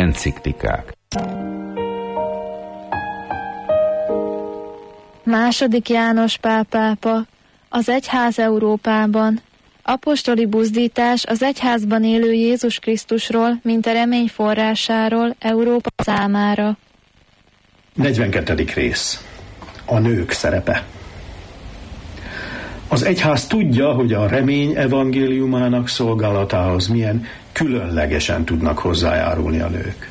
Enciklikák. II. János Pál pápa, az egyház Európában. Apostoli buzdítás az egyházban élő Jézus Krisztusról, mint a remény forrásáról Európa számára. 42. rész. A nők szerepe. Az egyház tudja, hogy a remény evangéliumának szolgálatához milyen különlegesen tudnak hozzájárulni a nők.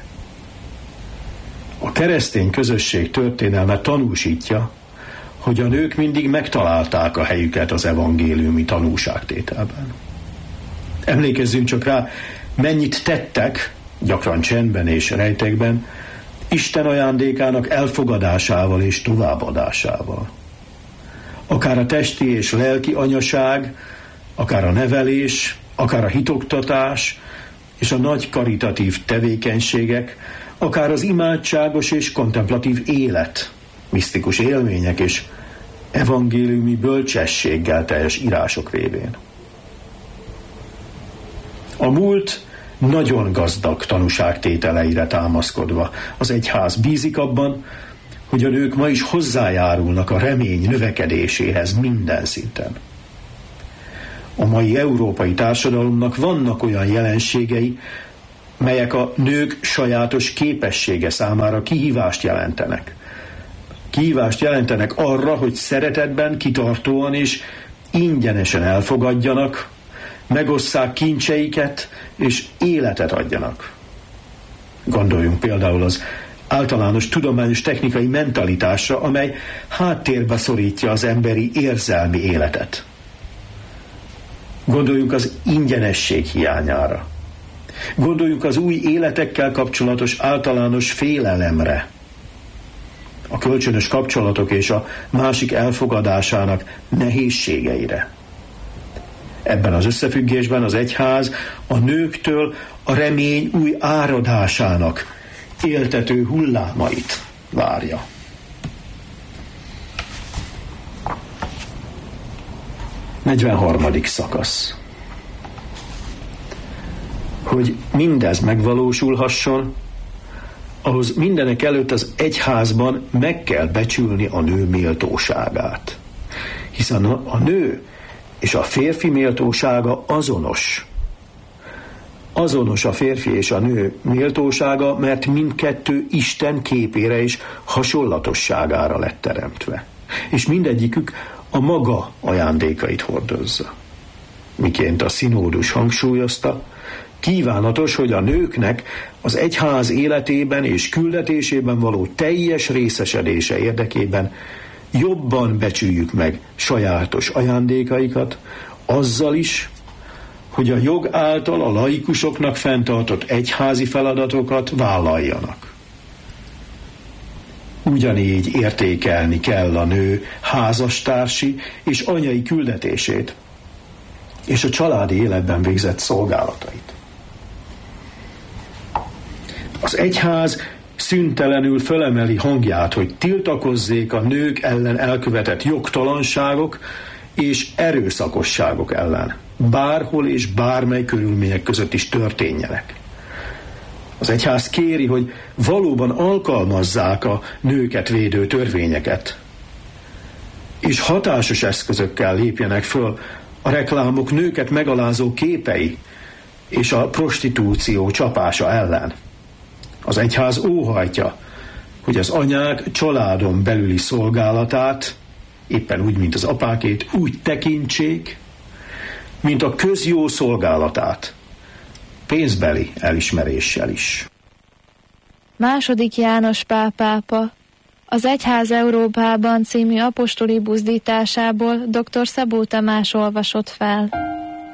A keresztény közösség történelme tanúsítja, hogy a nők mindig megtalálták a helyüket az evangéliumi tanúságtételben. Emlékezzünk csak rá, mennyit tettek, gyakran csendben és rejtekben, Isten ajándékának elfogadásával és továbbadásával. Akár a testi és lelki anyaság, akár a nevelés, akár a hitoktatás és a nagy karitatív tevékenységek, akár az imádságos és kontemplatív élet, misztikus élmények és evangéliumi bölcsességgel teljes írások révén. A múlt nagyon gazdag tanúságtételeire támaszkodva az egyház bízik abban, hogy a nők ma is hozzájárulnak a remény növekedéséhez minden szinten. A mai európai társadalomnak vannak olyan jelenségei, melyek a nők sajátos képessége számára kihívást jelentenek. Kihívást jelentenek arra, hogy szeretetben, kitartóan és ingyenesen elfogadjanak, megosszák kincseiket és életet adjanak. Gondoljunk például az általános tudományos technikai mentalitásra, amely háttérbe szorítja az emberi érzelmi életet. Gondoljunk az ingyenesség hiányára. Gondoljunk az új életekkel kapcsolatos általános félelemre. A kölcsönös kapcsolatok és a másik elfogadásának nehézségeire. Ebben az összefüggésben az egyház a nőktől a remény új áradásának éltető hullámait várja. Negyvenharmadik szakasz. Hogy mindez megvalósulhasson, ahhoz mindenek előtt az egyházban meg kell becsülni a nő méltóságát. Hiszen a nő és a férfi méltósága azonos. Azonos a férfi és a nő méltósága, mert mindkettő Isten képére és hasonlatosságára lett teremtve. És mindegyikük a maga ajándékait hordozza. Miként a szinódus hangsúlyozta, kívánatos, hogy a nőknek az egyház életében és küldetésében való teljes részesedése érdekében jobban becsüljük meg sajátos ajándékaikat, azzal is, hogy a jog által a laikusoknak fenntartott egyházi feladatokat vállaljanak. Ugyanígy értékelni kell a nő házastársi és anyai küldetését, és a családi életben végzett szolgálatait. Az egyház szüntelenül fölemeli hangját, hogy tiltakozzék a nők ellen elkövetett jogtalanságok és erőszakosságok ellen, bárhol és bármely körülmények között is történjenek. Az egyház kéri, hogy valóban alkalmazzák a nőket védő törvényeket, és hatásos eszközökkel lépjenek föl a reklámok nőket megalázó képei és a prostitúció csapása ellen. Az egyház óhajtja, hogy az anyák családon belüli szolgálatát, éppen úgy, mint az apákét, úgy tekintsék, mint a közjó szolgálatát, pénzbeli elismeréssel is. II. János Pál pápa, az Egyház Európában című apostoli buzdításából dr. Szabó Tamás olvasott fel.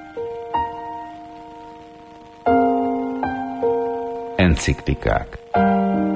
Enciklikák.